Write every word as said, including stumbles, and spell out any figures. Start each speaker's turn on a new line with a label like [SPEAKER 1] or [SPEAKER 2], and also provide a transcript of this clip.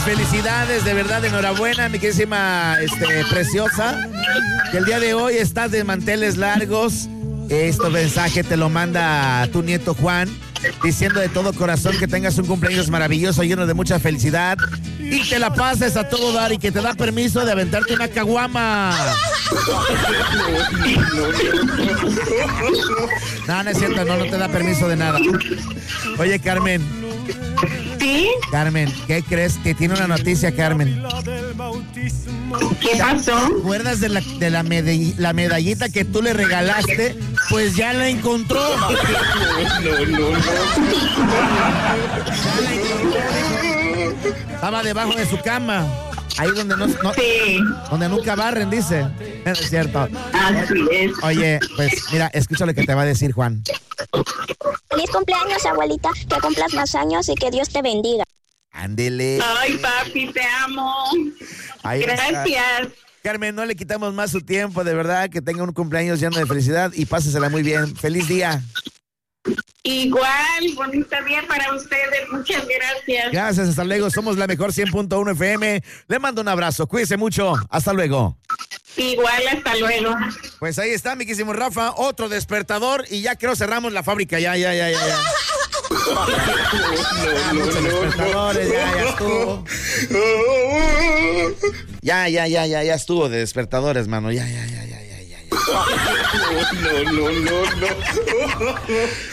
[SPEAKER 1] felicidades, de verdad, enhorabuena, mi queridísima este, preciosa. Que el día de hoy estás de manteles largos. Este mensaje te lo manda tu nieto Juan, diciendo de todo corazón que tengas un cumpleaños maravilloso, lleno de mucha felicidad y te la pases a todo dar y que te da permiso de aventarte una caguama. No, no es cierto, no, no te da permiso de nada. Oye, Carmen.
[SPEAKER 2] ¿Sí?
[SPEAKER 1] Carmen, ¿qué crees? Que tiene una noticia, Carmen.
[SPEAKER 2] ¿Qué pasó?
[SPEAKER 1] ¿Te acuerdas de la, de la, medall- la medallita que tú le regalaste? Pues ya la encontró.
[SPEAKER 3] No, no, no.
[SPEAKER 1] Ya la encontró. Estaba debajo de su cama. Ahí donde no, no
[SPEAKER 2] Sí.
[SPEAKER 1] donde nunca barren, dice. Es cierto.
[SPEAKER 2] Así es.
[SPEAKER 1] Oye, pues mira, escucha lo que te va a decir Juan.
[SPEAKER 4] Feliz cumpleaños, abuelita, que cumplas más años y que Dios te bendiga.
[SPEAKER 1] Ándele.
[SPEAKER 2] Ay, papi, te amo.
[SPEAKER 1] Ahí está.
[SPEAKER 2] Gracias.
[SPEAKER 1] Carmen, no le quitamos más su tiempo, de verdad, que tenga un cumpleaños lleno de felicidad y pásesela muy bien. Feliz día.
[SPEAKER 2] Igual, bonito día para ustedes. Muchas gracias.
[SPEAKER 1] Gracias, hasta luego. Somos la mejor cien punto uno F M. Le mando un abrazo. Cuídese mucho. Hasta luego.
[SPEAKER 2] Igual, hasta luego.
[SPEAKER 1] Pues ahí está, mi quísimo Rafa. Otro despertador y ya creo cerramos la fábrica. Ya, ya, ya, ya, ya. Ya, muchos despertadores, ya, ya estuvo. Ya, ya, ya, ya, ya estuvo de despertadores, mano. Ya, ya, ya, ya, ya, ya.
[SPEAKER 3] No, no, no, no.